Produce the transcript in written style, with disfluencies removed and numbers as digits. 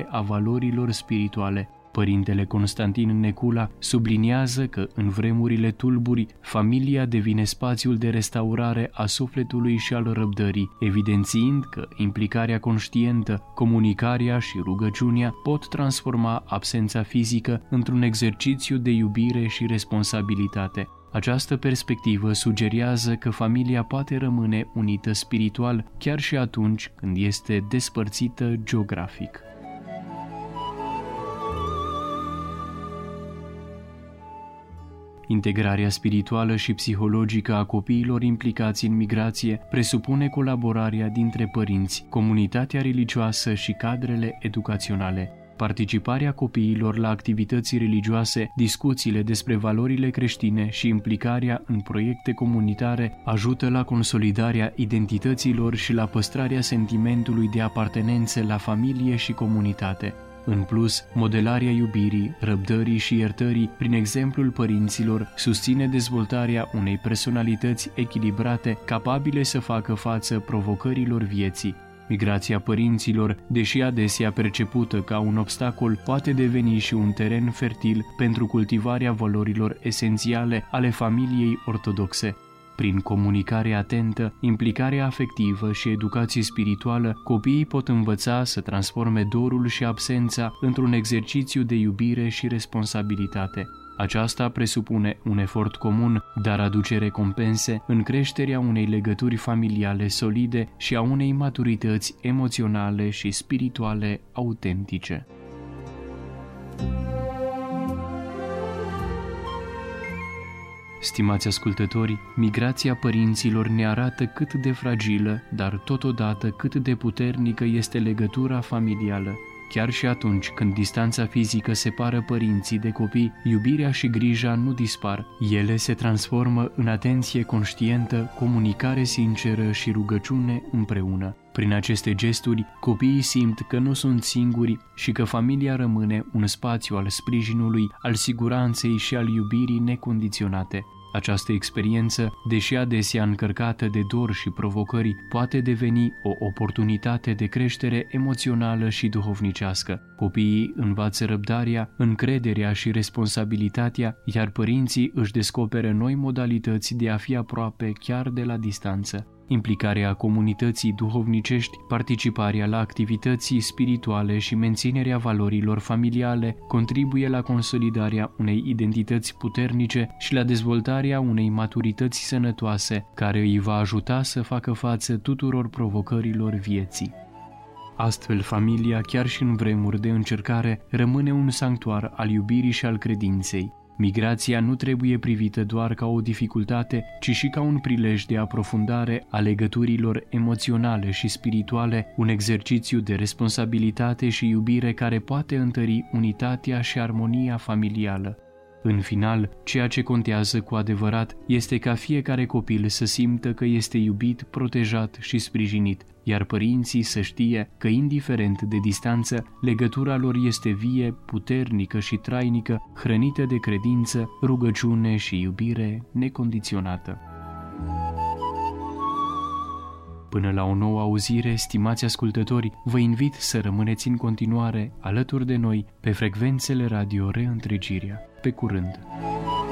a valorilor spirituale. Părintele Constantin Necula subliniază că în vremurile tulburi, familia devine spațiul de restaurare a sufletului și al răbdării, evidențiind că implicarea conștientă, comunicarea și rugăciunea pot transforma absența fizică într-un exercițiu de iubire și responsabilitate. Această perspectivă sugerează că familia poate rămâne unită spiritual chiar și atunci când este despărțită geografic. Integrarea spirituală și psihologică a copiilor implicați în migrație presupune colaborarea dintre părinți, comunitatea religioasă și cadrele educaționale. Participarea copiilor la activități religioase, discuțiile despre valorile creștine și implicarea în proiecte comunitare ajută la consolidarea identităților și la păstrarea sentimentului de apartenență la familie și comunitate. În plus, modelarea iubirii, răbdării și iertării prin exemplul părinților susține dezvoltarea unei personalități echilibrate, capabile să facă față provocărilor vieții. Migrația părinților, deși adesea percepută ca un obstacol, poate deveni și un teren fertil pentru cultivarea valorilor esențiale ale familiei ortodoxe. Prin comunicare atentă, implicare afectivă și educație spirituală, copiii pot învăța să transforme dorul și absența într-un exercițiu de iubire și responsabilitate. Aceasta presupune un efort comun, dar aduce recompense în creșterea unei legături familiale solide și a unei maturități emoționale și spirituale autentice. Stimați ascultători, migrația părinților ne arată cât de fragilă, dar totodată cât de puternică este legătura familială. Chiar și atunci când distanța fizică separă părinții de copii, iubirea și grija nu dispar. Ele se transformă în atenție conștientă, comunicare sinceră și rugăciune împreună. Prin aceste gesturi, copiii simt că nu sunt singuri și că familia rămâne un spațiu al sprijinului, al siguranței și al iubirii necondiționate. Această experiență, deși adesea încărcată de dor și provocări, poate deveni o oportunitate de creștere emoțională și duhovnicească. Copiii învață răbdarea, încrederea și responsabilitatea, iar părinții își descoperă noi modalități de a fi aproape chiar de la distanță. Implicarea comunității duhovnicești, participarea la activități spirituale și menținerea valorilor familiale contribuie la consolidarea unei identități puternice și la dezvoltarea unei maturități sănătoase, care îi va ajuta să facă față tuturor provocărilor vieții. Astfel, familia, chiar și în vremuri de încercare, rămâne un sanctuar al iubirii și al credinței. Migrația nu trebuie privită doar ca o dificultate, ci și ca un prilej de aprofundare a legăturilor emoționale și spirituale, un exercițiu de responsabilitate și iubire care poate întări unitatea și armonia familială. În final, ceea ce contează cu adevărat este ca fiecare copil să simtă că este iubit, protejat și sprijinit, iar părinții să știe că, indiferent de distanță, legătura lor este vie, puternică și trainică, hrănită de credință, rugăciune și iubire necondiționată. Până la o nouă auzire, stimați ascultători, vă invit să rămâneți în continuare alături de noi pe frecvențele radio Reîntregirea. Pe curând!